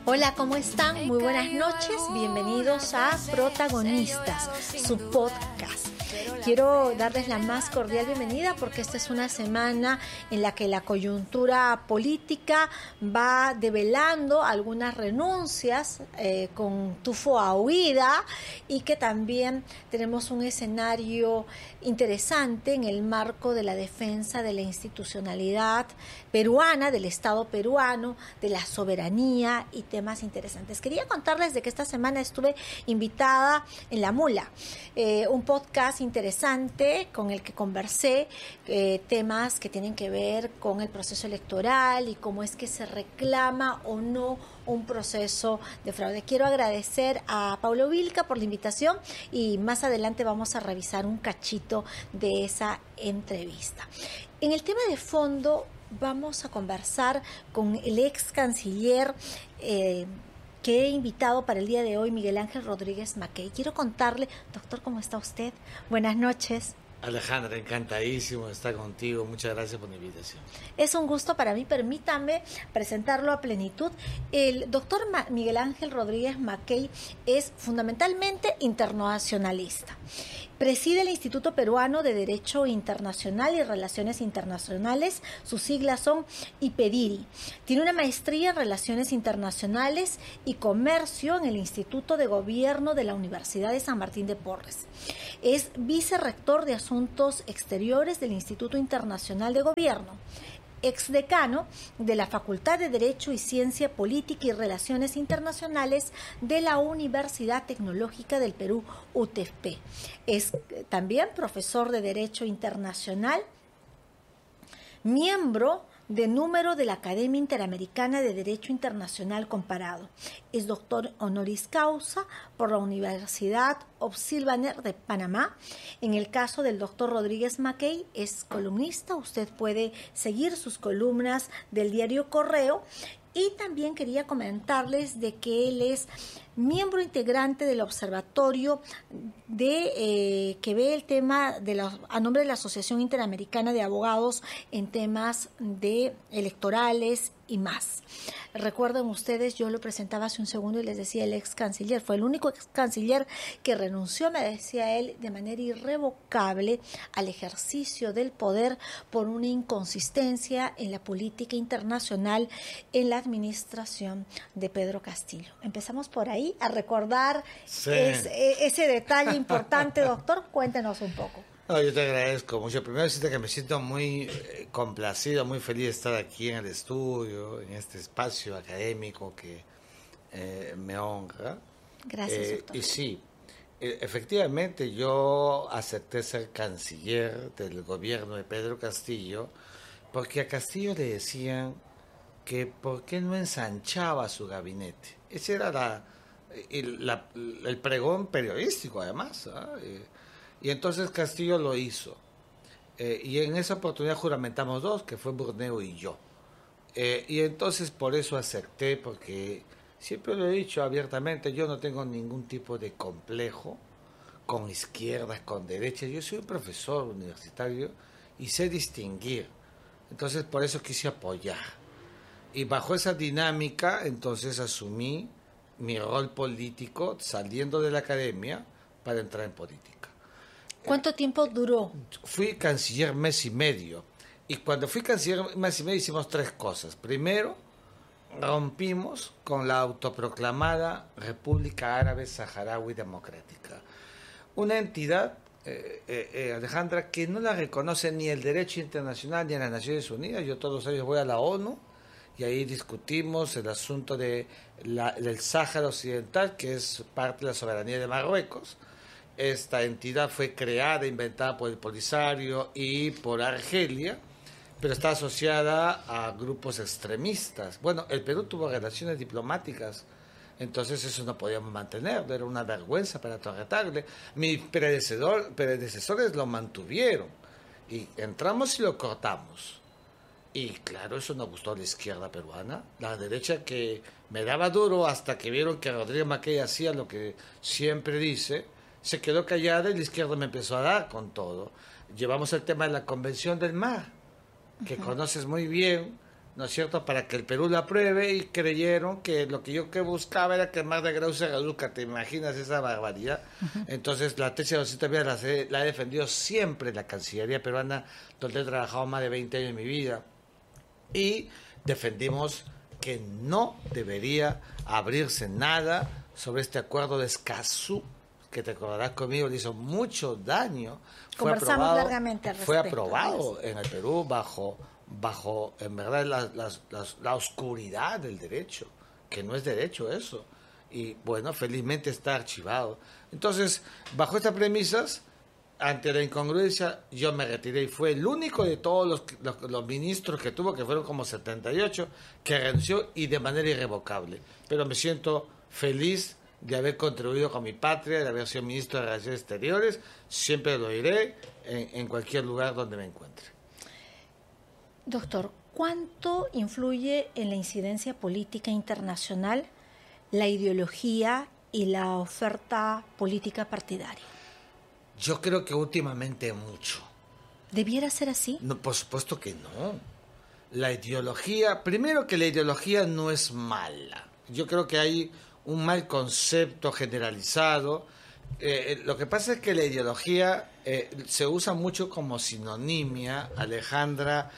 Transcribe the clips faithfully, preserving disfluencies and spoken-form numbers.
Hola, ¿cómo están? Muy buenas noches. Bienvenidos a Protagonistas, su podcast. Quiero darles la más cordial bienvenida porque esta es una semana en la que la coyuntura política va develando algunas renuncias eh, con tufo a huida, y que también tenemos un escenario interesante en el marco de la defensa de la institucionalidad peruana, del Estado peruano, de la soberanía y temas interesantes. Quería contarles de que esta semana estuve invitada en La Mula, eh, un podcast interesante con el que conversé eh, temas que tienen que ver con el proceso electoral y cómo es que se reclama o no un proceso de fraude. Quiero agradecer a Paulo Vilca por la invitación y más adelante vamos a revisar un cachito de esa entrevista. En el tema de fondo vamos a conversar con el ex canciller eh, que he invitado para el día de hoy, Miguel Ángel Rodríguez Mackey. Quiero contarle, doctor, ¿cómo está usted? Buenas noches. Alejandra, encantadísimo de estar contigo. Muchas gracias por la invitación. Es un gusto para mí. Permítame presentarlo a plenitud. El doctor Miguel Ángel Rodríguez Mackey es fundamentalmente internacionalista. Preside el Instituto Peruano de Derecho Internacional y Relaciones Internacionales. Sus siglas son IPEDIRI. Tiene una maestría en Relaciones Internacionales y Comercio en el Instituto de Gobierno de la Universidad de San Martín de Porres. Es vicerrector de Asuntos Exteriores del Instituto Internacional de Gobierno, exdecano de la Facultad de Derecho y Ciencia Política y Relaciones Internacionales de la Universidad Tecnológica del Perú, U T F P. Es también profesor de Derecho Internacional, miembro de número de la Academia Interamericana de Derecho Internacional Comparado. Es doctor honoris causa por la Universidad Ops-Silvaner de Panamá. En el caso del doctor Rodríguez Mackey, es columnista. Usted puede seguir sus columnas del diario Correo. Y también quería comentarles de que él es miembro integrante del observatorio de eh, que ve el tema de la, a nombre de la Asociación Interamericana de Abogados en temas de electorales y más. Recuerden ustedes, yo lo presentaba hace un segundo y les decía el ex canciller, fue el único ex canciller que renunció, me decía él, de manera irrevocable al ejercicio del poder por una inconsistencia en la política internacional en la administración de Pedro Castillo. Empezamos por ahí a recordar sí. ese, ese detalle importante, doctor. Cuéntenos un poco. No, yo te agradezco mucho. Primero decirte que me siento muy eh, complacido, muy feliz de estar aquí en el estudio, en este espacio académico que eh, me honra. Gracias, eh, doctor. Y sí, eh, efectivamente yo acepté ser canciller del gobierno de Pedro Castillo porque a Castillo le decían que por qué no ensanchaba su gabinete. Ese era la, el, la, el pregón periodístico, además, ¿eh? Y entonces Castillo lo hizo. Eh, y en esa oportunidad juramentamos dos, que fue Burneo y yo. Eh, y entonces por eso acepté, porque siempre lo he dicho abiertamente, yo no tengo ningún tipo de complejo con izquierdas, con derechas. Yo soy un profesor universitario y sé distinguir. Entonces por eso quise apoyar. Y bajo esa dinámica, entonces asumí mi rol político saliendo de la academia para entrar en política. ¿Cuánto tiempo duró? Fui canciller mes y medio. Y cuando fui canciller mes y medio hicimos tres cosas. Primero, rompimos con la autoproclamada República Árabe Saharaui Democrática. Una entidad, eh, eh, eh, Alejandra, que no la reconoce ni el derecho internacional ni a las Naciones Unidas. Yo todos los años voy a la ONU y ahí discutimos el asunto de la, del Sáhara Occidental, que es parte de la soberanía de Marruecos. Esta entidad fue creada, inventada por el Polisario y por Argelia, pero está asociada a grupos extremistas. Bueno, el Perú tuvo relaciones diplomáticas, entonces eso no podíamos mantener, era una vergüenza para tratarle. Mis predecesor, predecesores lo mantuvieron, y entramos y lo cortamos. Y claro, eso no gustó a la izquierda peruana, la derecha que me daba duro hasta que vieron que Rodríguez Mackey hacía lo que siempre dice. Se quedó callada y la izquierda me empezó a dar con todo. Llevamos el tema de la Convención del Mar, que uh-huh. conoces muy bien, ¿no es cierto?, para que el Perú lo apruebe, y creyeron que lo que yo que buscaba era que Magda Grau se reduzca. ¿Te imaginas esa barbaridad? Uh-huh. Entonces, la tesis de Rosita Villa la, la he defendido siempre en la Cancillería peruana, donde he trabajado más de veinte años de mi vida. Y defendimos que no debería abrirse nada sobre este acuerdo de Escazú, que te acordarás conmigo, le hizo mucho daño. Fue Conversamos aprobado, largamente al fue respecto, aprobado en el Perú bajo, bajo en verdad, la, la, la, la oscuridad del derecho, que no es derecho eso. Y bueno, felizmente está archivado. Entonces, bajo estas premisas, ante la incongruencia, yo me retiré y fue el único de todos los, los, los ministros que tuvo, que fueron como setenta y ocho, que renunció, y de manera irrevocable. Pero me siento feliz de haber contribuido con mi patria, de haber sido ministro de Relaciones Exteriores. Siempre lo diré en, en cualquier lugar donde me encuentre. Doctor, ¿cuánto influye en la incidencia política internacional la ideología y la oferta política partidaria? Yo creo que últimamente mucho. ¿Debiera ser así? No, por supuesto que no. La ideología, primero que la ideología no es mala. Yo creo que hay un mal concepto generalizado. Eh, lo que pasa es que la ideología eh, se usa mucho como sinonimia, Alejandra,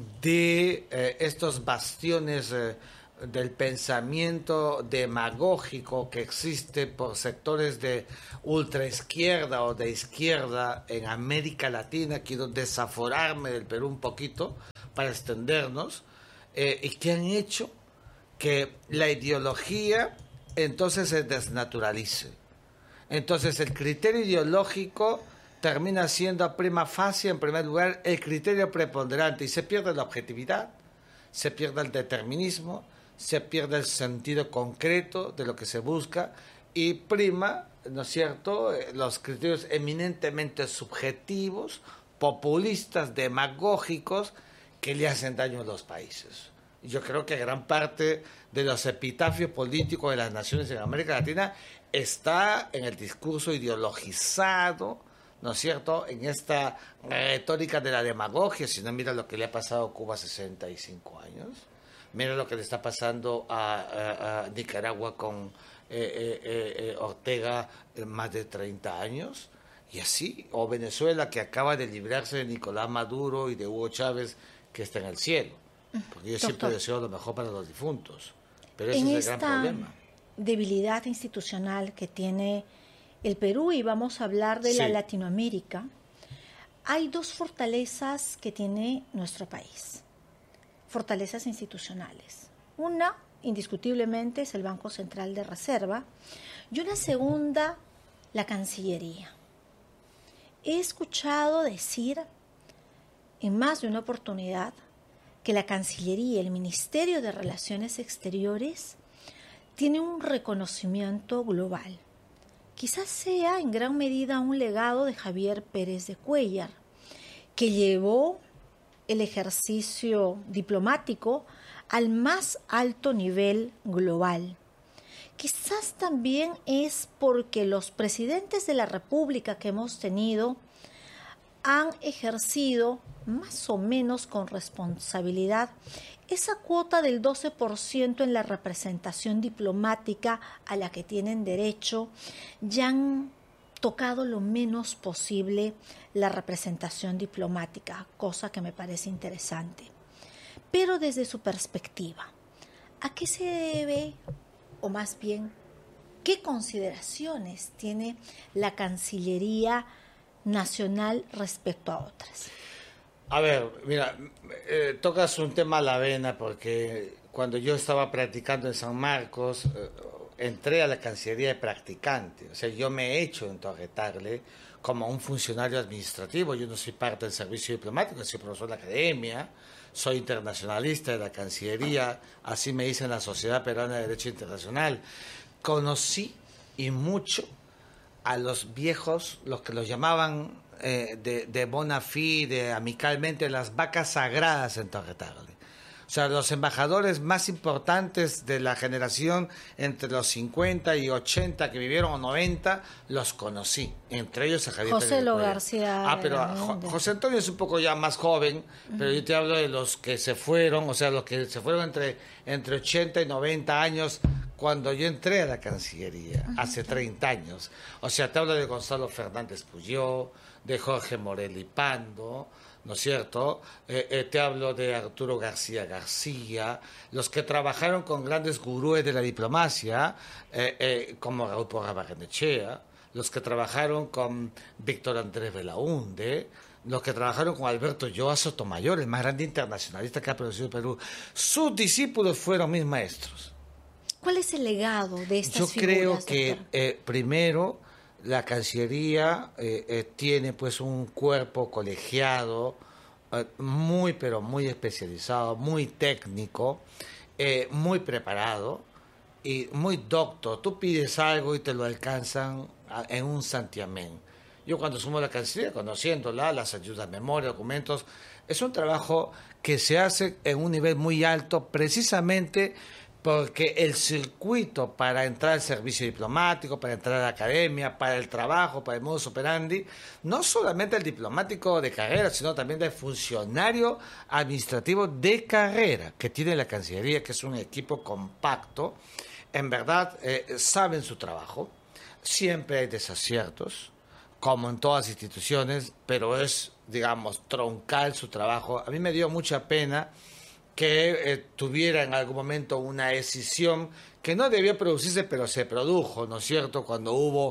de eh, estos bastiones eh, del pensamiento demagógico que existe por sectores de ultraizquierda o de izquierda en América Latina. Quiero desaforarme del Perú un poquito para extendernos, eh, y que han hecho que la ideología entonces se desnaturalice. Entonces el criterio ideológico termina siendo a prima facie, en primer lugar, el criterio preponderante, y se pierde la objetividad, se pierde el determinismo, se pierde el sentido concreto de lo que se busca, y prima, ¿no es cierto?, los criterios eminentemente subjetivos, populistas, demagógicos, que le hacen daño a los países. Yo creo que gran parte de los epitafios políticos de las naciones en América Latina está en el discurso ideologizado, ¿no es cierto?, en esta retórica de la demagogia. Si no, mira lo que le ha pasado a Cuba hace sesenta y cinco años, mira lo que le está pasando a, a, a Nicaragua con eh, eh, eh, Ortega en más de treinta años, y así, o Venezuela, que acaba de librarse de Nicolás Maduro y de Hugo Chávez, que está en el cielo. Porque yo Doctor, siempre deseo lo mejor para los difuntos, pero ese es el gran problema. Debilidad institucional que tiene el Perú, y vamos a hablar de sí. la Latinoamérica, hay dos fortalezas que tiene nuestro país, fortalezas institucionales. Una, indiscutiblemente, es el Banco Central de Reserva, y una segunda, la Cancillería. He escuchado decir en más de una oportunidad que la Cancillería, el Ministerio de Relaciones Exteriores, tiene un reconocimiento global. Quizás sea en gran medida un legado de Javier Pérez de Cuéllar, que llevó el ejercicio diplomático al más alto nivel global. Quizás también es porque los presidentes de la República que hemos tenido han ejercido más o menos con responsabilidad esa cuota del doce por ciento en la representación diplomática a la que tienen derecho, y han tocado lo menos posible la representación diplomática, cosa que me parece interesante. Pero desde su perspectiva, ¿a qué se debe, o más bien, qué consideraciones tiene la Cancillería Nacional respecto a otras? A ver, mira, eh, tocas un tema a la vena, porque cuando yo estaba practicando en San Marcos, eh, entré a la Cancillería de practicante. O sea, yo me he hecho entorretarle como un funcionario administrativo. Yo no soy parte del servicio diplomático, soy profesor de la academia, soy internacionalista de la Cancillería, así me dicen la Sociedad Peruana de Derecho Internacional. Conocí y mucho a los viejos, los que los llamaban eh, de, de bona fide, amicalmente, las vacas sagradas en Torretarle. O sea, los embajadores más importantes de la generación entre los cincuenta y ochenta que vivieron, o noventa, los conocí. Entre ellos a Javier José Lo García. Ah, pero Jo- José Antonio es un poco ya más joven, uh-huh. pero yo te hablo de los que se fueron, o sea, los que se fueron entre, entre ochenta y noventa años cuando yo entré a la Cancillería, uh-huh. hace treinta años. O sea, te hablo de Gonzalo Fernández Puyó, de Jorge Morelli Pando, ¿no es cierto? Eh, eh, te hablo de Arturo García García, los que trabajaron con grandes gurúes de la diplomacia, eh, eh, como Raúl Porra Barrenechea, los que trabajaron con Víctor Andrés Belaúnde, los que trabajaron con Alberto Joa Sotomayor, el más grande internacionalista que ha producido el Perú. Sus discípulos fueron mis maestros. ¿Cuál es el legado de estas Yo figuras, creo que, doctor? eh, primero, la Cancillería eh, eh, tiene pues un cuerpo colegiado, eh, muy pero muy especializado, muy técnico, eh, muy preparado y muy docto. Tú pides algo y te lo alcanzan a, en un santiamén. Yo cuando sumo a la Cancillería, conociéndola, las ayudas, memoria, documentos, es un trabajo que se hace en un nivel muy alto precisamente porque el circuito para entrar al servicio diplomático, para entrar a la academia, para el trabajo, para el modus operandi, no solamente el diplomático de carrera, sino también del funcionario administrativo de carrera que tiene la Cancillería, que es un equipo compacto, en verdad eh, saben su trabajo, siempre hay desaciertos, como en todas las instituciones, pero es, digamos, troncal su trabajo. A mí me dio mucha pena que eh, tuviera en algún momento una decisión que no debía producirse, pero se produjo, ¿no es cierto?, cuando hubo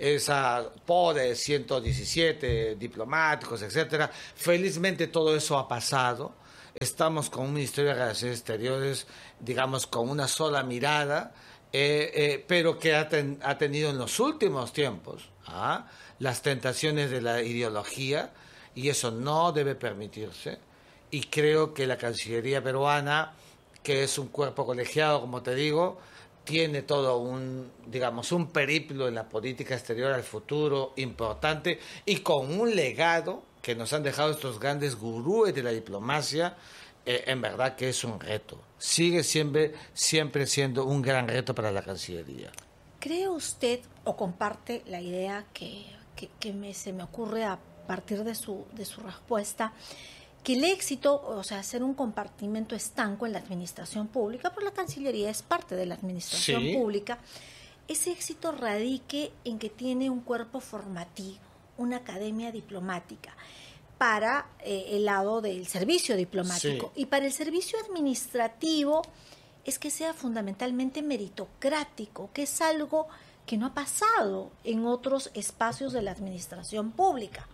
esa poda de ciento diecisiete diplomáticos, etcétera. Felizmente todo eso ha pasado. Estamos con un Ministerio de Relaciones Exteriores, digamos, con una sola mirada, eh, eh, pero que ha, ten, ha tenido en los últimos tiempos ¿ah? las tentaciones de la ideología, y eso no debe permitirse. Y creo que la Cancillería peruana, que es un cuerpo colegiado, como te digo, tiene todo un, digamos, un periplo en la política exterior al futuro importante, y con un legado que nos han dejado estos grandes gurúes de la diplomacia, eh, en verdad que es un reto. Sigue siempre, siempre siendo un gran reto para la Cancillería. ¿Cree usted o comparte la idea que, que, que me, se me ocurre a partir de su, de su respuesta, que el éxito, o sea, ser un compartimento estanco en la administración pública, porque la Cancillería es parte de la administración sí. pública, ese éxito radique en que tiene un cuerpo formativo, una academia diplomática, para eh, el lado del servicio diplomático. Sí. Y para el servicio administrativo es que sea fundamentalmente meritocrático, que es algo que no ha pasado en otros espacios de la administración pública.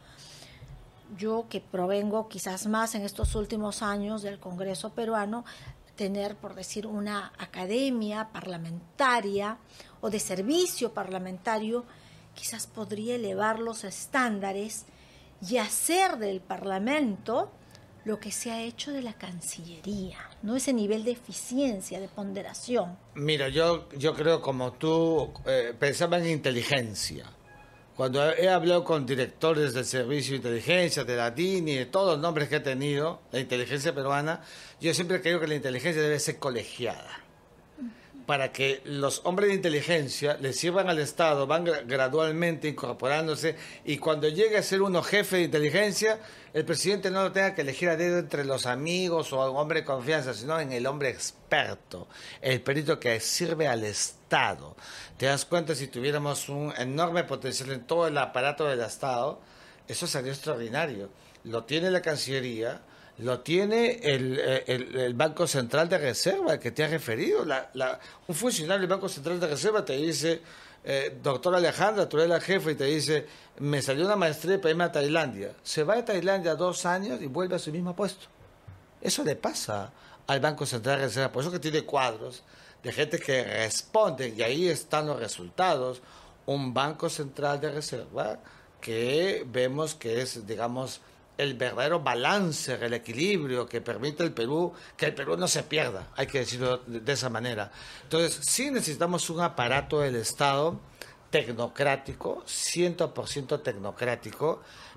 Yo, que provengo quizás más en estos últimos años del Congreso peruano, tener, por decir, una academia parlamentaria o de servicio parlamentario, quizás podría elevar los estándares y hacer del Parlamento lo que se ha hecho de la Cancillería, ¿no? Ese nivel de eficiencia, de ponderación. Mira, yo, yo creo, como tú, eh, pensaba en inteligencia. Cuando he hablado con directores del Servicio de Inteligencia, de la D I N I, de todos los nombres que he tenido, la inteligencia peruana, yo siempre creo que la inteligencia debe ser colegiada, para que los hombres de inteligencia le sirvan al Estado, van gradualmente incorporándose, y cuando llegue a ser uno jefe de inteligencia, el presidente no lo tenga que elegir a dedo entre los amigos o un hombre de confianza, sino en el hombre experto, el perito que sirve al Estado. Te das cuenta, si tuviéramos un enorme potencial en todo el aparato del Estado, eso sería extraordinario. Lo tiene la Cancillería, lo tiene el, el, el Banco Central de Reserva, que te ha referido. La, la, un funcionario del Banco Central de Reserva te dice, eh, doctora Alejandra, tú eres la jefa, y te dice, me salió una maestría para irme a Tailandia. Se va a Tailandia dos años y vuelve a su mismo puesto. Eso le pasa al Banco Central de Reserva. Por eso que tiene cuadros de gente que responde, y ahí están los resultados. Un Banco Central de Reserva que vemos que es, digamos, el verdadero balance, el equilibrio que permite el Perú, que el Perú no se pierda, hay que decirlo de, de esa manera. Entonces, sí necesitamos un aparato del Estado tecnocrático, cien por ciento tecnocrático,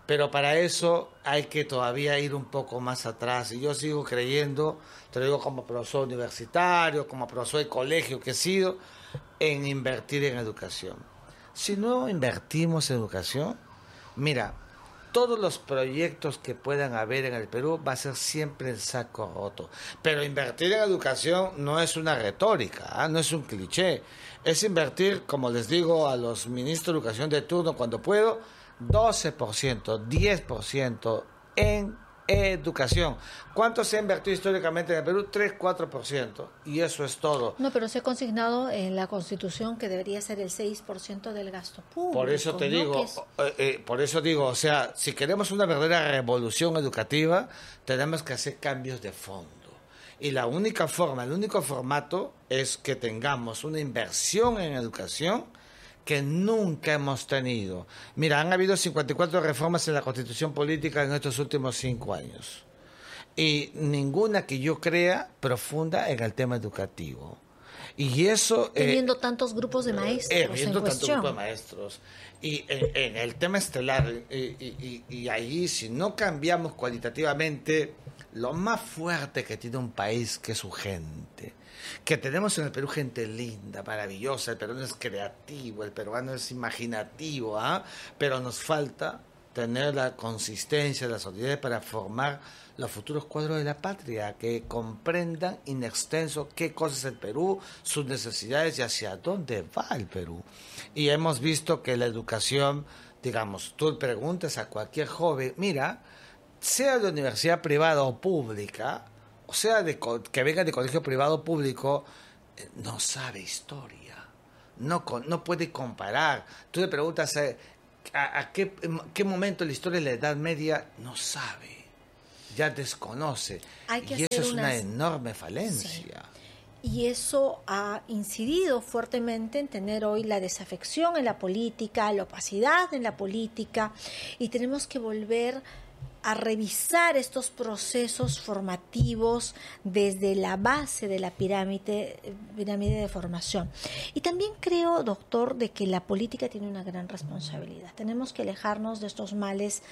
Pero para eso hay que todavía ir un poco más atrás. Y yo sigo creyendo, te lo digo como profesor universitario, como profesor de colegio que he sido, en invertir en educación. Si no invertimos en educación, mira, todos los proyectos que puedan haber en el Perú va a ser siempre el saco roto. Pero invertir en educación no es una retórica, ¿eh? No es un cliché. Es invertir, como les digo a los ministros de educación de turno cuando puedo, doce por ciento, diez por ciento en educación. ¿Cuánto se ha invertido históricamente en el Perú? tres, cuatro por ciento. Y eso es todo. No, pero se ha consignado en la Constitución que debería ser el seis por ciento del gasto público. Por eso te ¿no? digo, es... eh, eh, por eso digo, o sea, si queremos una verdadera revolución educativa, tenemos que hacer cambios de fondo. Y la única forma, el único formato es que tengamos una inversión en educación que nunca hemos tenido. Mira, han habido cincuenta y cuatro reformas en la Constitución política en estos últimos cinco años. Y ninguna que yo crea profunda en el tema educativo. Y eso... Teniendo eh, tantos grupos de maestros eh, Teniendo en tantos cuestión. grupos de maestros. Y en, en el tema estelar, y, y, y, y ahí si no cambiamos cualitativamente, lo más fuerte que tiene un país, que es su gente. Que tenemos en el Perú gente linda, maravillosa, el peruano es creativo, el peruano es imaginativo, ¿ah? Pero nos falta tener la consistencia, la solidez para formar los futuros cuadros de la patria, que comprendan in extenso qué cosa es el Perú, sus necesidades y hacia dónde va el Perú. Y hemos visto que la educación, digamos, tú preguntas a cualquier joven, mira, sea de universidad privada o pública, o sea, de, que venga de colegio privado o público, no sabe historia, no, no puede comparar. Tú le preguntas a, a, a qué, qué momento de la historia de la Edad Media, no sabe, ya desconoce. Hay que y eso es unas... una enorme falencia. Sí. Y eso ha incidido fuertemente en tener hoy la desafección en la política, la opacidad en la política, y tenemos que volver a revisar estos procesos formativos desde la base de la pirámide, pirámide de formación. Y también creo, doctor, de que la política tiene una gran responsabilidad. Tenemos que alejarnos de estos males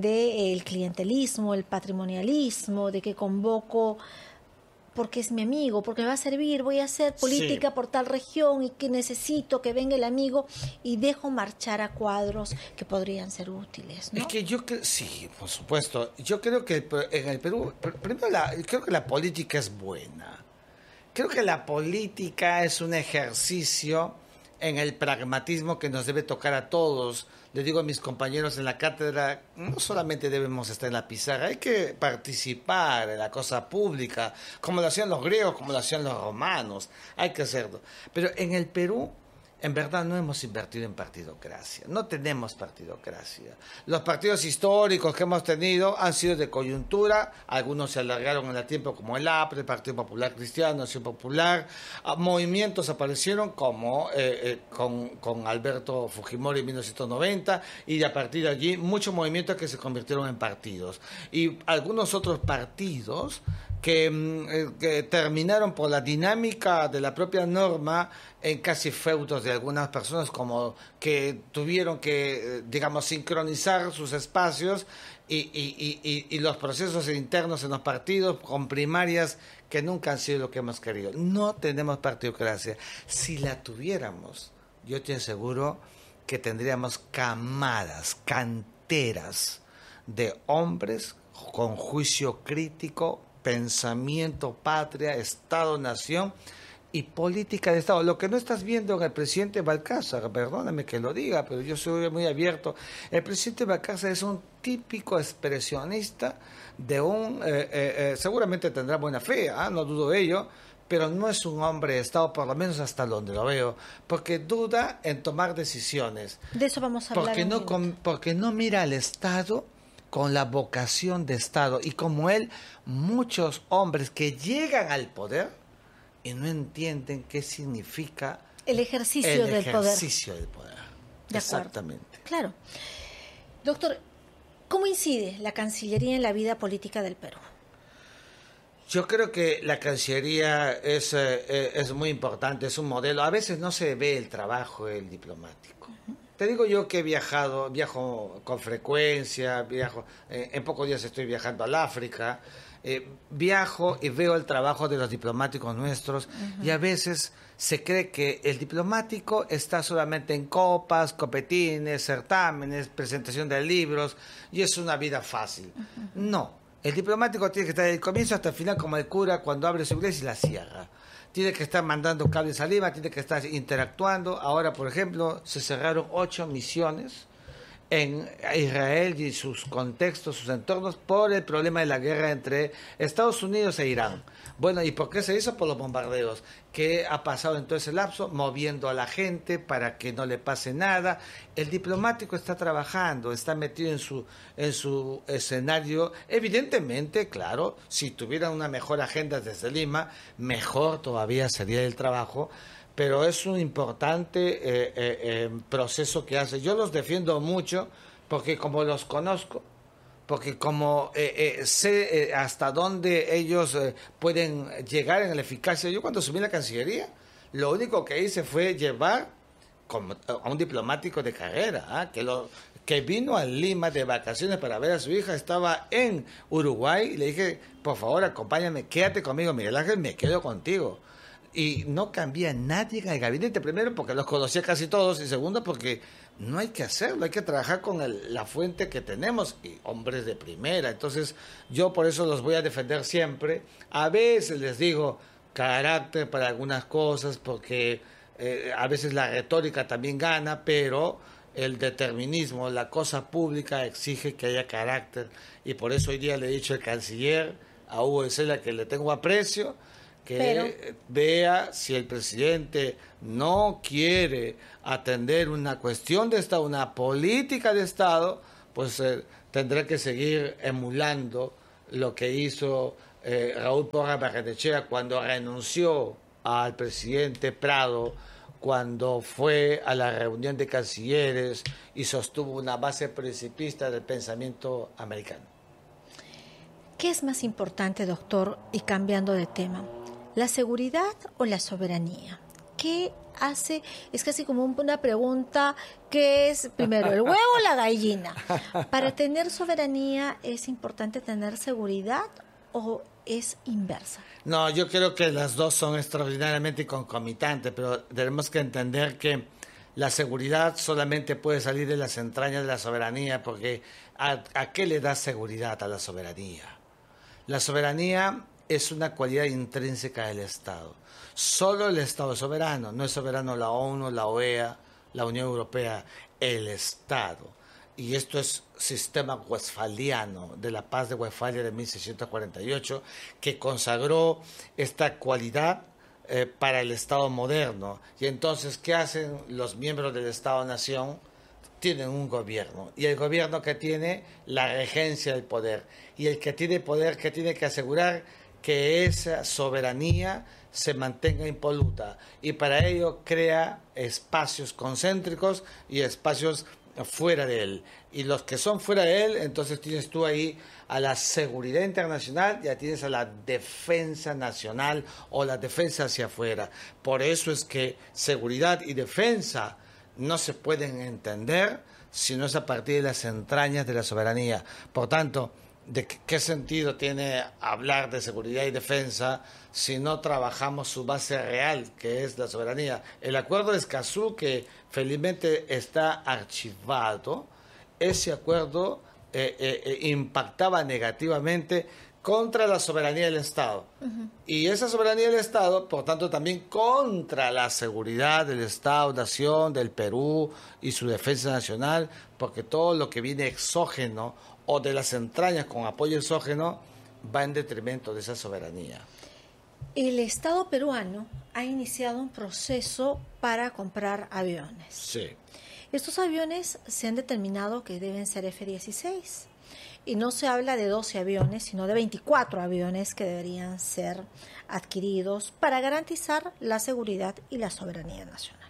del clientelismo, el patrimonialismo, de que convoco porque es mi amigo, porque me va a servir, voy a hacer política sí. por tal región y que necesito que venga el amigo, y dejo marchar a cuadros que podrían ser útiles, ¿no? Es que yo creo, sí, por supuesto, yo creo que en el Perú, primero la, creo que la política es buena, creo que la política es un ejercicio en el pragmatismo que nos debe tocar a todos. Le digo a mis compañeros en la cátedra, no solamente debemos estar en la pizarra, hay que participar en la cosa pública, como lo hacían los griegos, como lo hacían los romanos, hay que hacerlo. Pero en el Perú, en verdad, no hemos invertido en partidocracia, no tenemos partidocracia. Los partidos históricos que hemos tenido han sido de coyuntura, algunos se alargaron en el tiempo como el A P R E, el Partido Popular Cristiano, Acción Popular, movimientos aparecieron como eh, eh, con, con Alberto Fujimori en mil novecientos noventa, y a partir de allí muchos movimientos que se convirtieron en partidos. Y algunos otros partidos que, que terminaron por la dinámica de la propia norma en casi feudos de algunas personas, como que tuvieron que, digamos, sincronizar sus espacios y, y, y, y los procesos internos en los partidos con primarias que nunca han sido lo que hemos querido. No tenemos partidocracia. Si la tuviéramos, yo te aseguro que tendríamos camadas, canteras de hombres con juicio crítico, pensamiento, patria, Estado, nación y política de Estado. Lo que no estás viendo en el presidente Balcázar, perdóname que lo diga, pero yo soy muy abierto. El presidente Balcázar es un típico expresionista de un... Eh, eh, seguramente tendrá buena fe, ¿eh? No dudo de ello, pero no es un hombre de Estado, por lo menos hasta donde lo veo, porque duda en tomar decisiones. De eso vamos a hablar. Porque no, con, porque no mira al Estado con la vocación de Estado, y como él, muchos hombres que llegan al poder y no entienden qué significa el ejercicio, el del, ejercicio poder. del poder. De Exactamente. Acuerdo. Claro. Doctor, ¿cómo incide la Cancillería en la vida política del Perú? Yo creo que la Cancillería es, eh, es muy importante, es un modelo. A veces no se ve el trabajo del diplomático. Uh-huh. Te digo yo que he viajado, viajo con frecuencia, viajo, eh, en pocos días estoy viajando al África, eh, viajo y veo el trabajo de los diplomáticos nuestros uh-huh. y a veces se cree que el diplomático está solamente en copas, copetines, certámenes, presentación de libros y es una vida fácil. Uh-huh. No, el diplomático tiene que estar desde el comienzo hasta el final como el cura cuando abre su iglesia y la cierra. Tiene que estar mandando cables a Lima, tiene que estar interactuando. Ahora, por ejemplo, se cerraron ocho misiones en Israel y sus contextos, sus entornos, por el problema de la guerra entre Estados Unidos e Irán. Bueno, ¿y por qué se hizo? Por los bombardeos. ¿Qué ha pasado en todo ese lapso? Moviendo a la gente para que no le pase nada. El diplomático está trabajando, está metido en su, en su escenario. Evidentemente, claro, si tuvieran una mejor agenda desde Lima, mejor todavía sería el trabajo. Pero es un importante eh, eh, eh, proceso que hace. Yo los defiendo mucho porque como los conozco, porque como eh, eh, sé eh, hasta dónde ellos eh, pueden llegar en la eficacia. Yo cuando subí la Cancillería, lo único que hice fue llevar como, a un diplomático de carrera, ¿eh? que, lo, que vino a Lima de vacaciones para ver a su hija, estaba en Uruguay, y le dije, por favor, acompáñame, quédate conmigo, Miguel Ángel, me quedo contigo. Y no cambia nadie en el gabinete, primero porque los conocía casi todos, y segundo porque no hay que hacerlo, hay que trabajar con el, la fuente que tenemos, y hombres de primera. Entonces yo por eso los voy a defender siempre. A veces les digo carácter para algunas cosas, porque eh, a veces la retórica también gana, pero el determinismo, la cosa pública exige que haya carácter, y por eso hoy día le he dicho al canciller, a Hugo de Sela, que le tengo aprecio, que Pero... vea si el presidente no quiere atender una cuestión de Estado, una política de Estado, pues eh, tendrá que seguir emulando lo que hizo eh, Raúl Porras Barrenechea cuando renunció al presidente Prado, cuando fue a la reunión de cancilleres y sostuvo una base principista del pensamiento americano. ¿Qué es más importante, doctor, y cambiando de tema? ¿La seguridad o la soberanía? ¿Qué hace? Es casi como una pregunta, ¿qué es primero, el huevo o la gallina? ¿Para tener soberanía es importante tener seguridad o es inversa? No, yo creo que las dos son extraordinariamente concomitantes, pero tenemos que entender que la seguridad solamente puede salir de las entrañas de la soberanía, porque ¿a, a qué le da seguridad a la soberanía? La soberanía es una cualidad intrínseca del Estado. Solo el Estado es soberano, no es soberano la ONU, la O E A, la Unión Europea, el Estado. Y esto es sistema westfaliano, de la Paz de Westfalia de mil seiscientos cuarenta y ocho, que consagró esta cualidad eh, para el Estado moderno. Y entonces, ¿qué hacen los miembros del Estado-Nación? Tienen un gobierno, y el gobierno que tiene la regencia del poder, y el que tiene poder, que tiene que asegurar que esa soberanía se mantenga impoluta, y para ello crea espacios concéntricos y espacios fuera de él, y los que son fuera de él, entonces tienes tú ahí a la seguridad internacional, ya tienes a la defensa nacional o la defensa hacia afuera. Por eso es que seguridad y defensa no se pueden entender si no es a partir de las entrañas de la soberanía. Por tanto, ¿de qué sentido tiene hablar de seguridad y defensa si no trabajamos su base real, que es la soberanía? El acuerdo de Escazú, que felizmente está archivado, ese acuerdo eh, eh, impactaba negativamente contra la soberanía del Estado. Uh-huh. Y esa soberanía del Estado, por tanto, también contra la seguridad del Estado, nación, del Perú y su defensa nacional, porque todo lo que viene exógeno o de las entrañas con apoyo exógeno va en detrimento de esa soberanía. El Estado peruano ha iniciado un proceso para comprar aviones. Sí. Estos aviones se han determinado que deben ser F dieciséis. Y no se habla de doce aviones, sino de veinticuatro aviones que deberían ser adquiridos para garantizar la seguridad y la soberanía nacional.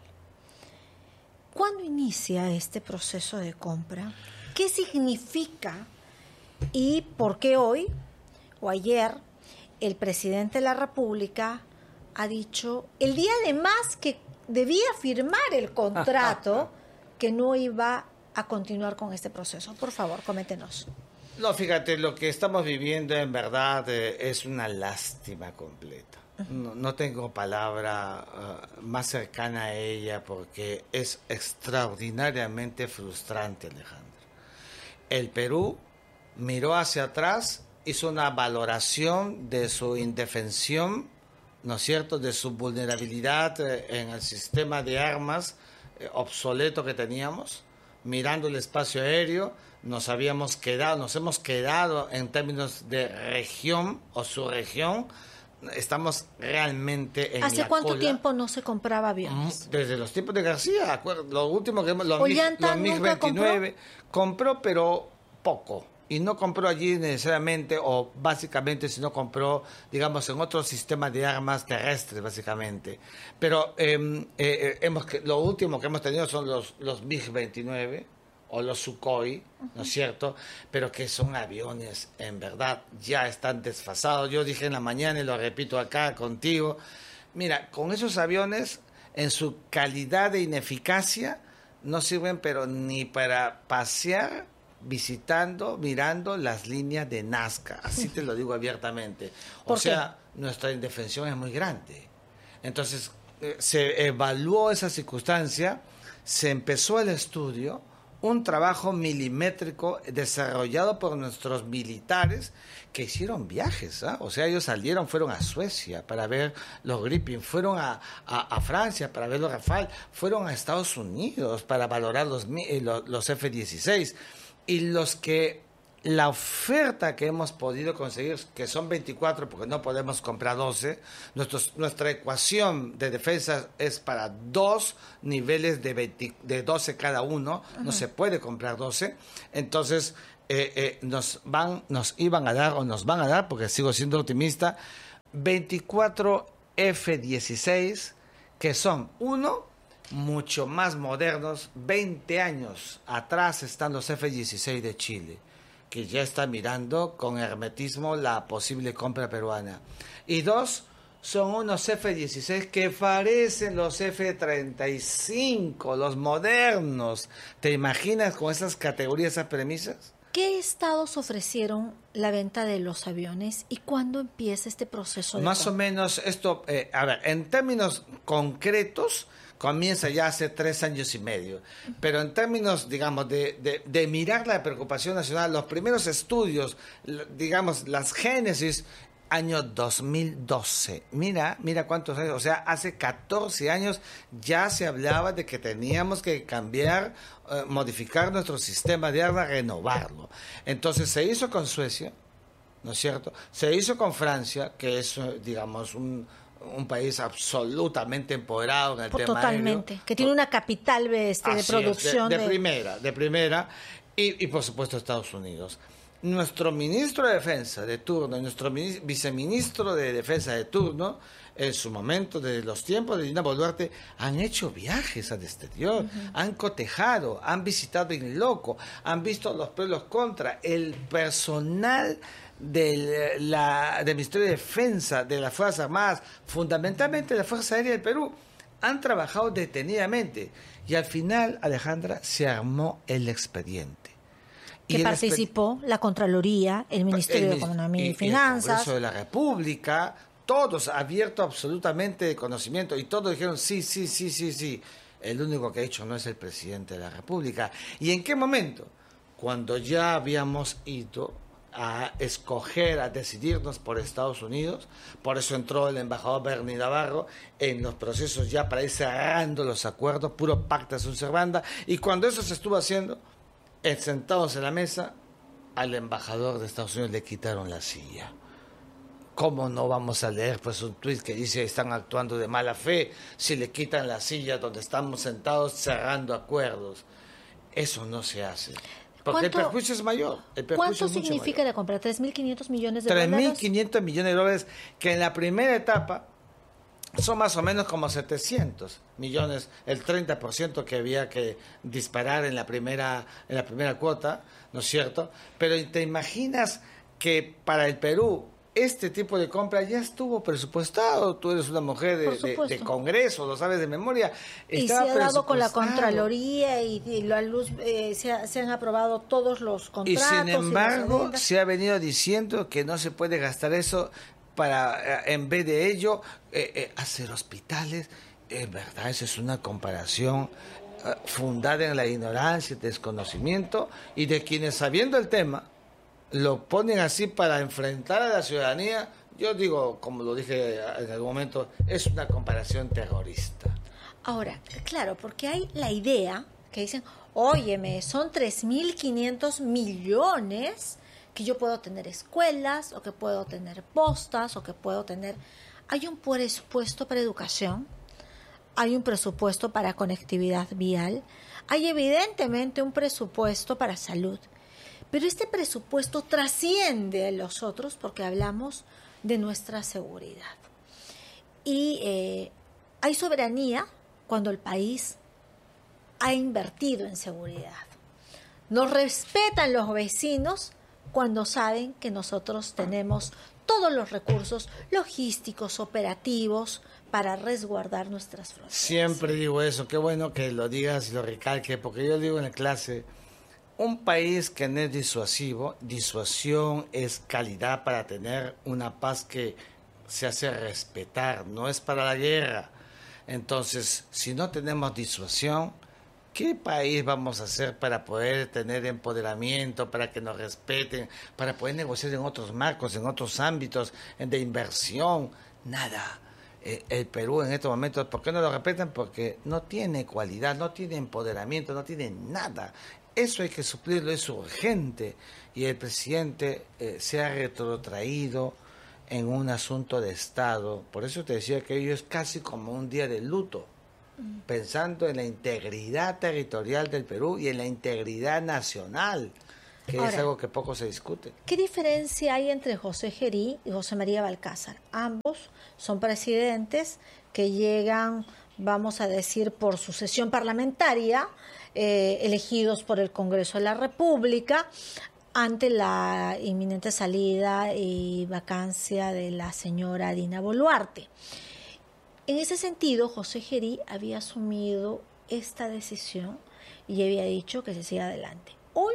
¿Cuándo inicia este proceso de compra? ¿Qué significa? ¿Y por qué hoy o ayer el presidente de la República ha dicho, el día además que debía firmar el contrato, que no iba a continuar con este proceso. Por favor, coméntenos. No, fíjate, lo que estamos viviendo en verdad eh, es una lástima completa. No, no tengo palabra uh, más cercana a ella porque es extraordinariamente frustrante, Alejandra. El Perú miró hacia atrás, hizo una valoración de su indefensión, ¿no es cierto?, de su vulnerabilidad eh, en el sistema de armas eh, obsoleto que teníamos, mirando el espacio aéreo. Nos habíamos quedado, nos hemos quedado en términos de región o subregión, estamos realmente en ¿Hace la cuánto cola. tiempo no se compraba aviones? Desde los tiempos de García, acuerdo, lo último que hemos, los ¿Ollanta MiG nunca veintinueve, compró? compró pero poco, y no compró allí necesariamente, o básicamente si no compró, digamos, en otro sistema de armas terrestres, básicamente. Pero eh, eh, hemos lo último que hemos tenido son los, los MiG veintinueve, o los Sukhoi, ¿no es cierto? Pero que son aviones, en verdad, ya están desfasados. Yo dije en la mañana y lo repito acá contigo, mira, con esos aviones, en su calidad de ineficacia, no sirven pero ni para pasear visitando, mirando las líneas de Nazca, así te lo digo abiertamente. O sea, nuestra indefensión es muy grande. Entonces, eh, se evaluó esa circunstancia, se empezó el estudio, un trabajo milimétrico desarrollado por nuestros militares que hicieron viajes, ¿eh? O sea, ellos salieron, fueron a Suecia para ver los Gripen, fueron a, a, a Francia para ver los Rafale, fueron a Estados Unidos para valorar los, los, los F dieciséis, y los que la oferta que hemos podido conseguir, que son veinticuatro porque no podemos comprar doce, nuestros, nuestra ecuación de defensa es para dos niveles de, veinte, de doce cada uno, uh-huh. No se puede comprar doce, entonces eh, eh, nos, van, nos iban a dar, o nos van a dar, porque sigo siendo optimista, veinticuatro F dieciséis, que son, uno, mucho más modernos, veinte años atrás están los F dieciséis de Chile, que ya está mirando con hermetismo la posible compra peruana. Y dos, son unos F dieciséis que parecen los F treinta y cinco, los modernos. ¿Te imaginas con esas categorías, esas premisas? ¿Qué estados ofrecieron la venta de los aviones y cuándo empieza este proceso? De Más compra? o menos esto, eh, a ver, en términos concretos, comienza ya hace tres años y medio. Pero en términos, digamos, de, de, de mirar la preocupación nacional, los primeros estudios, digamos, las génesis, año dos mil doce. Mira, mira cuántos años, o sea, hace catorce años ya se hablaba de que teníamos que cambiar, eh, modificar nuestro sistema de armas, renovarlo. Entonces se hizo con Suecia, ¿no es cierto? Se hizo con Francia, que es, digamos, un... un país absolutamente empoderado en el Por, tema totalmente, aéreo. Que tiene una capital este, de producción. Es, de, de, de primera, de primera, y, y por supuesto Estados Unidos. Nuestro ministro de Defensa de turno, nuestro viceministro de Defensa de turno, en su momento, de los tiempos de Dina Boluarte, han hecho viajes al exterior, uh-huh. Han cotejado, han visitado in loco, han visto los pueblos contra, el personal de la, del Ministerio de Defensa, de las Fuerzas Armadas, fundamentalmente de la Fuerza Aérea del Perú, han trabajado detenidamente. Y al final, Alejandra, se armó el expediente. Que y participó la Contraloría, el Ministerio el, de Economía y, y Finanzas. El Congreso de la República, todos abiertos absolutamente de conocimiento, y todos dijeron sí, sí, sí, sí, sí. El único que ha hecho no es el presidente de la República. ¿Y en qué momento? Cuando ya habíamos ido a escoger, a decidirnos por Estados Unidos. Por eso entró el embajador Bernie Navarro en los procesos ya para ir cerrando los acuerdos, puro pacta sunt servanda. Y cuando eso se estuvo haciendo, sentados en la mesa, al embajador de Estados Unidos le quitaron la silla. ¿Cómo no vamos a leer pues un tuit que dice están actuando de mala fe si le quitan la silla donde estamos sentados cerrando acuerdos? Eso no se hace. Porque el perjuicio es mayor. El perjuicio ¿Cuánto es mucho significa mayor. la compra? ¿tres mil quinientos millones de dólares? tres mil quinientos millones de dólares, que en la primera etapa son más o menos como setecientos millones, el treinta por ciento que había que disparar en la primera en la primera cuota, ¿no es cierto? Pero ¿te imaginas que para el Perú este tipo de compra ya estuvo presupuestado. Tú eres una mujer de, de, de Congreso, lo sabes de memoria. Estaba y se ha dado con la Contraloría y, y la luz eh, se, ha, se han aprobado todos los contratos. Y sin embargo, y se ha venido diciendo que no se puede gastar eso para, en vez de ello, eh, eh, hacer hospitales. En verdad, esa es una comparación eh, fundada en la ignorancia, el desconocimiento, y de quienes, sabiendo el tema, lo ponen así para enfrentar a la ciudadanía. Yo digo, como lo dije en algún momento, es una comparación terrorista. Ahora, claro, porque hay la idea que dicen, óyeme, son tres mil quinientos millones que yo puedo tener escuelas, o que puedo tener postas, o que puedo tener... Hay un presupuesto para educación, hay un presupuesto para conectividad vial, hay evidentemente un presupuesto para salud. Pero este presupuesto trasciende a los otros porque hablamos de nuestra seguridad. Y eh, hay soberanía cuando el país ha invertido en seguridad. Nos respetan los vecinos cuando saben que nosotros tenemos todos los recursos logísticos, operativos, para resguardar nuestras fronteras. Siempre digo eso, qué bueno que lo digas y lo recalques, porque yo digo en la clase... Un país que no es disuasivo, disuasión es calidad para tener una paz que se hace respetar, no es para la guerra. Entonces, si no tenemos disuasión, ¿qué país vamos a hacer para poder tener empoderamiento, para que nos respeten, para poder negociar en otros marcos, en otros ámbitos de inversión? Nada. Eh, el Perú en estos momentos, ¿por qué no lo respetan? Porque no tiene cualidad, no tiene empoderamiento, no tiene nada. Eso hay que suplirlo, es urgente, y el presidente eh, se ha retrotraído en un asunto de Estado. Por eso te decía que ello es casi como un día de luto, mm. pensando en la integridad territorial del Perú y en la integridad nacional, que Ahora, es algo que poco se discute. ¿Qué diferencia hay entre José Gerí y José María Balcázar? Ambos son presidentes que llegan, vamos a decir, por sucesión parlamentaria, Eh, elegidos por el Congreso de la República ante la inminente salida y vacancia de la señora Dina Boluarte. En ese sentido, José Gerí había asumido esta decisión y había dicho que se siga adelante. Hoy,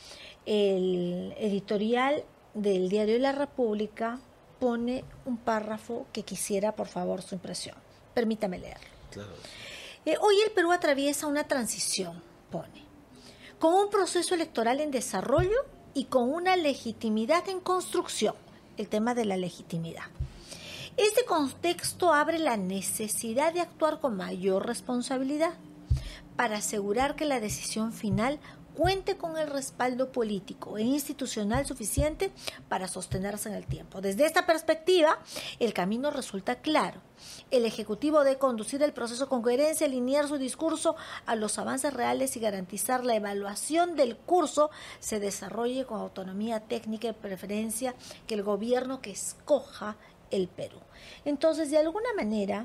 el editorial del Diario de la República pone un párrafo que quisiera, por favor, su impresión. Permítame leerlo. Claro. Eh, hoy el Perú atraviesa una transición, pone, con un proceso electoral en desarrollo y con una legitimidad en construcción, el tema de la legitimidad. Este contexto abre la necesidad de actuar con mayor responsabilidad para asegurar que la decisión final cuente con el respaldo político e institucional suficiente para sostenerse en el tiempo. Desde esta perspectiva, el camino resulta claro. El Ejecutivo debe conducir el proceso con coherencia, alinear su discurso a los avances reales y garantizar la evaluación del curso se desarrolle con autonomía técnica y preferencia que el gobierno que escoja el Perú. Entonces, de alguna manera,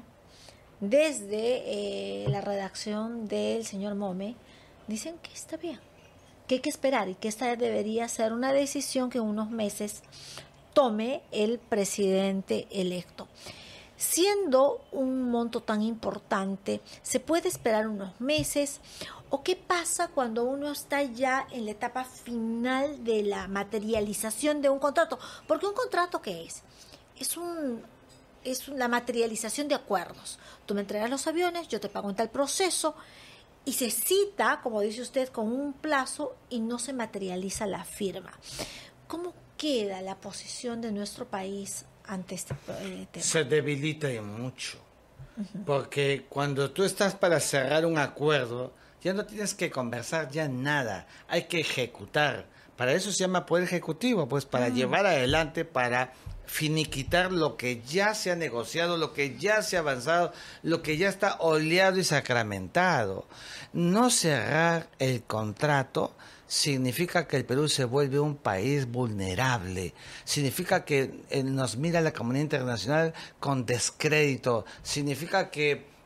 desde eh, la redacción del señor Mome, dicen que está bien, que hay que esperar y que esta debería ser una decisión que en unos meses tome el presidente electo. Siendo un monto tan importante, ¿se puede esperar unos meses? ¿O qué pasa cuando uno está ya en la etapa final de la materialización de un contrato? Porque un contrato, ¿qué es? Es un... es la materialización de acuerdos. Tú me entregas los aviones, yo te pago en tal proceso, y se cita, como dice usted, con un plazo y no se materializa la firma. ¿Cómo queda la posición de nuestro país ante este eh, tema? Se debilita y mucho, uh-huh. porque cuando tú estás para cerrar un acuerdo, ya no tienes que conversar ya nada, hay que ejecutar. Para eso se llama poder ejecutivo, pues para uh-huh. llevar adelante, para finiquitar lo que ya se ha negociado, lo que ya se ha avanzado, lo que ya está oleado y sacramentado. No cerrar el contrato significa que el Perú se vuelve un país vulnerable, significa que nos mira la comunidad internacional con descrédito, significa que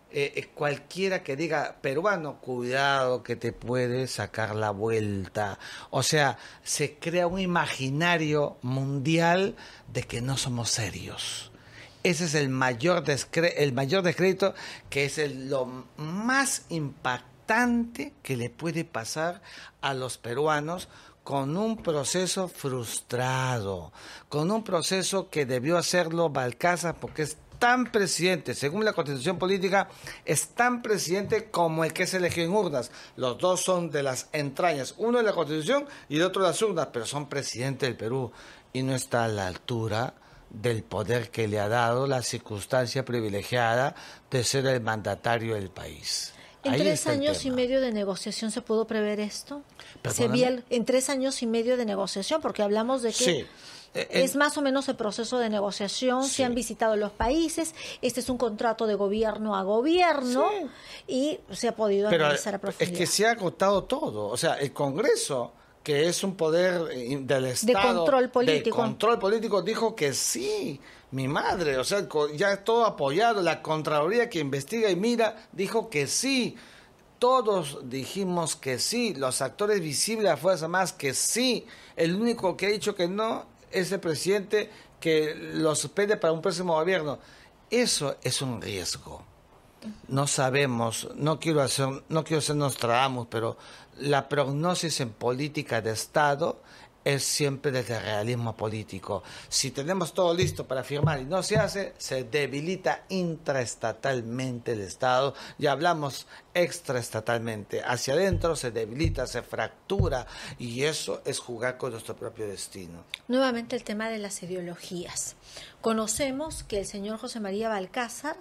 eh, eh, cualquiera que diga peruano, cuidado que te puede sacar la vuelta. O sea, se crea un imaginario mundial de que no somos serios. Ese es el mayor, descre- el mayor descrédito, que es el, lo más impactante que le puede pasar a los peruanos, con un proceso frustrado, con un proceso que debió hacerlo Balcázar, porque es tan presidente, según la Constitución Política, es tan presidente como el que es elegido en urnas. Los dos son de las entrañas, uno de la Constitución y el otro de las urnas, pero son presidente del Perú y no está a la altura del poder que le ha dado la circunstancia privilegiada de ser el mandatario del país. ¿En Ahí tres está el años y tema. medio de negociación se pudo prever esto? Se Perdóname. vio el- en tres años y medio de negociación, porque hablamos de que Sí. Eh, en- es más o menos el proceso de negociación, Sí. se han visitado los países, este es un contrato de gobierno a gobierno y se ha podido Pero analizar a es profundidad. que se ha agotado todo. O sea, el Congreso, que es un poder eh, del Estado, control político. de control político, dijo que sí. Mi madre, o sea, co- ya todo apoyado. La Contraloría que investiga y mira, dijo que sí. Todos dijimos que sí. Los actores visibles de la Fuerza Armadas que sí. El único que ha dicho que no es el presidente, que lo suspende para un próximo gobierno. Eso es un riesgo. No sabemos, no quiero hacer, no quiero ser Nostradamus, pero la prognosis en política de Estado es siempre desde el realismo político. Si tenemos todo listo para firmar y no se hace, se debilita intraestatalmente el Estado. Ya hablamos extraestatalmente. Hacia adentro se debilita, se fractura, y eso es jugar con nuestro propio destino. Nuevamente el tema de las ideologías. Conocemos que el señor José María Balcázar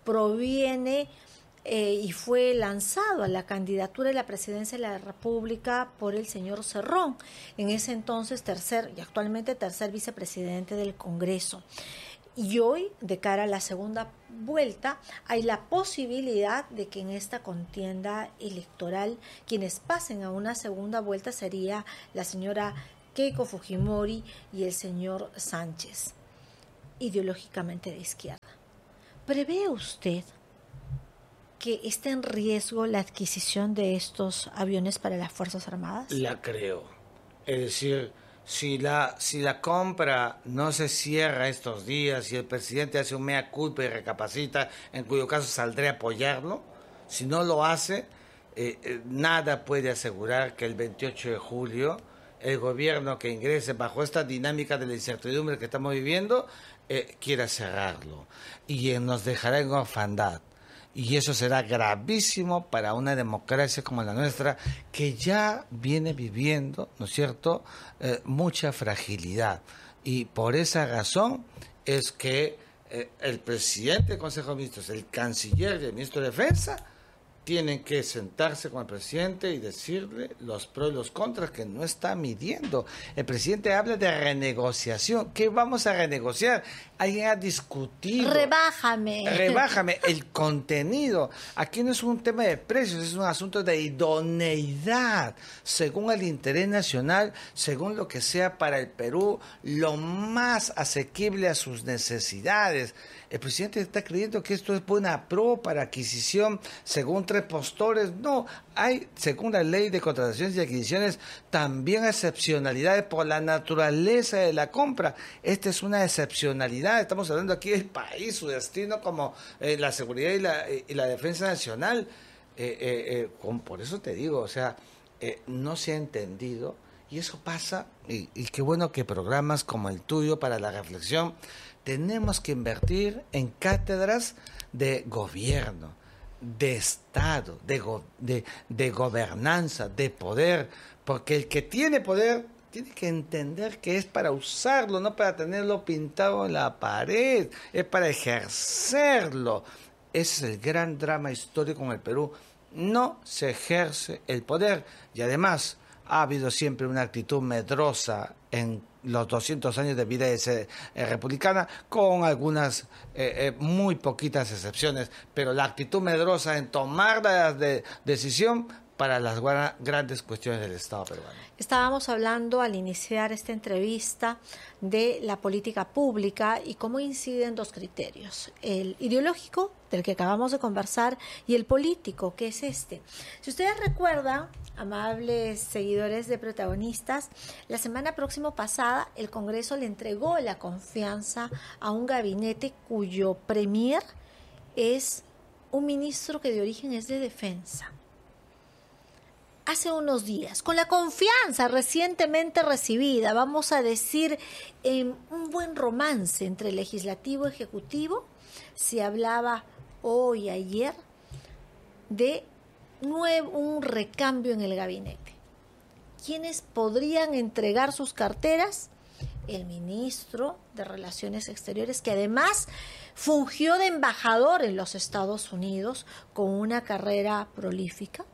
proviene eh, y fue lanzado a la candidatura de la presidencia de la República por el señor Cerrón, en ese entonces tercer y actualmente tercer vicepresidente del Congreso. Y hoy, de cara a la segunda vuelta, hay la posibilidad de que en esta contienda electoral quienes pasen a una segunda vuelta sería la señora Keiko Fujimori y el señor Sánchez, ideológicamente de izquierda. ¿Prevé usted que esté en riesgo la adquisición de estos aviones para las Fuerzas Armadas? La creo. Es decir, si la, si la compra no se cierra estos días, si el presidente hace un mea culpa y recapacita, en cuyo caso saldré a apoyarlo, si no lo hace, eh, eh, nada puede asegurar que el veintiocho de julio el gobierno que ingrese bajo esta dinámica de la incertidumbre que estamos viviendo eh, quiera cerrarlo y eh, nos dejará en orfandad. Y eso será gravísimo para una democracia como la nuestra, que ya viene viviendo, ¿no es cierto?, eh, mucha fragilidad. Y por esa razón es que eh, el presidente del Consejo de Ministros, el canciller y el ministro de Defensa tienen que sentarse con el presidente y decirle los pros y los contras que no está midiendo. El presidente habla de renegociación. ¿Qué vamos a renegociar? Alguien ha discutido. Rebájame. Rebájame el contenido. Aquí no es un tema de precios, es un asunto de idoneidad, según el interés nacional, según lo que sea para el Perú, lo más asequible a sus necesidades. El presidente está creyendo que esto es buena pro para adquisición según tres postores. No, hay, según la ley de contrataciones y adquisiciones, también excepcionalidades por la naturaleza de la compra. Esta es una excepcionalidad. Estamos hablando aquí del país, su destino como eh, la seguridad y la, y la defensa nacional. Eh, eh, eh, con, por eso te digo, o sea, eh, no se ha entendido. Y eso pasa, y, y qué bueno que programas como el tuyo para la reflexión, tenemos que invertir en cátedras de gobierno, de Estado, de, go, de, de gobernanza, de poder, porque el que tiene poder tiene que entender que es para usarlo, no para tenerlo pintado en la pared, es para ejercerlo. Ese es el gran drama histórico en el Perú. No se ejerce el poder y además ha habido siempre una actitud medrosa en los doscientos años de vida eh, republicana, con algunas eh, eh, muy poquitas excepciones, pero la actitud medrosa en tomar la de, decisión para las grandes cuestiones del Estado peruano. Estábamos hablando al iniciar esta entrevista de la política pública y cómo inciden dos criterios, el ideológico, del que acabamos de conversar, y el político, que es este. Si ustedes recuerdan, amables seguidores de Protagonistas, la semana próxima pasada el Congreso le entregó la confianza a un gabinete cuyo premier es un ministro que de origen es de defensa. Hace unos días, con la confianza recientemente recibida, vamos a decir, en un buen romance entre legislativo y ejecutivo, se hablaba hoy, ayer, de nuevo, un recambio en el gabinete. ¿Quiénes podrían entregar sus carteras? El ministro de Relaciones Exteriores, que además fungió de embajador en los Estados Unidos con una carrera prolífica,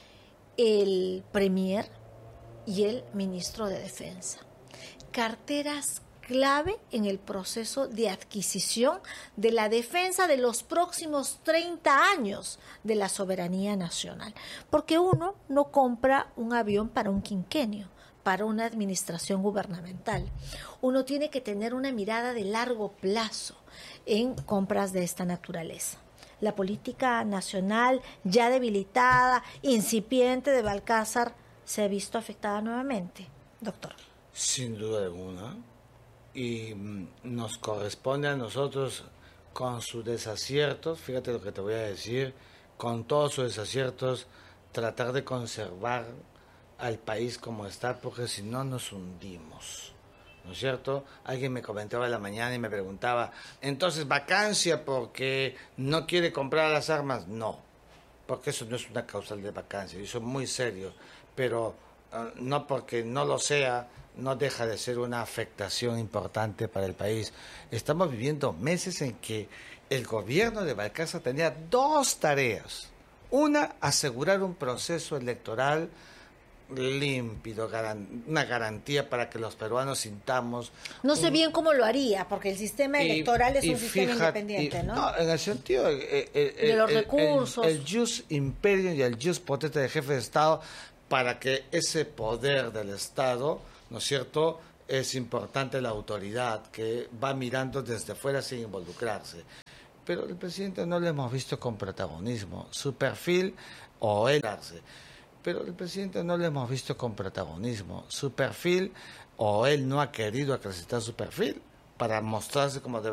el premier y el ministro de Defensa. Carteras clave en el proceso de adquisición de la defensa de los próximos treinta años de la soberanía nacional. Porque uno no compra un avión para un quinquenio, para una administración gubernamental. Uno tiene que tener una mirada de largo plazo en compras de esta naturaleza. La política nacional ya debilitada, incipiente de Balcázar, se ha visto afectada nuevamente, doctor. Sin duda alguna. Y nos corresponde a nosotros, con sus desaciertos, fíjate lo que te voy a decir, con todos sus desaciertos, tratar de conservar al país como está, porque si no nos hundimos. ¿No es cierto? Alguien me comentaba en la mañana y me preguntaba, entonces vacancia porque no quiere comprar las armas. No, porque eso no es una causal de vacancia, eso es muy serio, pero uh, no porque no lo sea, no deja de ser una afectación importante para el país. Estamos viviendo meses en que el gobierno de Balcázar tenía dos tareas. Una, asegurar un proceso electoral límpido, garan, una garantía para que los peruanos sintamos... No sé un, bien cómo lo haría, porque el sistema y, electoral es y un sistema fíjate, independiente, y, ¿no? No, en el sentido el, el, de los el, recursos. El, el jus imperium y el jus potente del jefe de Estado, para que ese poder del Estado, ¿no es cierto?, es importante la autoridad que va mirando desde fuera sin involucrarse. Pero el presidente no lo hemos visto con protagonismo. Su perfil o él... Pero el presidente no lo hemos visto con protagonismo. Su perfil, o él no ha querido acreditar su perfil para mostrarse como debe